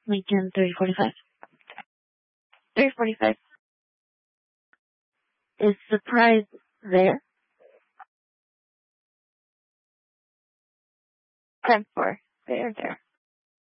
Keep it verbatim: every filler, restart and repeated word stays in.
Lincoln three forty-five. three forty-five. Is Surprise there? ten four. There, there.